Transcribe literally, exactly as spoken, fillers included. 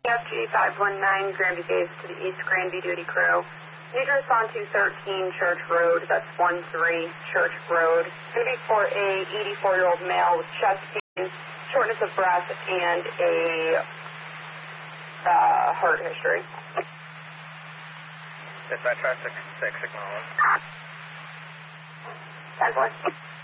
F G five one nine, Granby Base to the East Granby duty crew. Need to respond to thirteen Church Road, that's one three Church Road. It's going to be for a eighty-four-year-old male with chest pain, shortness of breath, and a uh, heart history. Dispatch traffic, six, acknowledge. ten four.